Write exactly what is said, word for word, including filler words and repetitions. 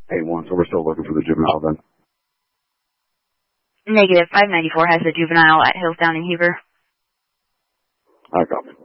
eight one, so we're still looking for the juvenile then. Negative. five ninety-four has the juvenile at Hillsdown and Heber. I copy.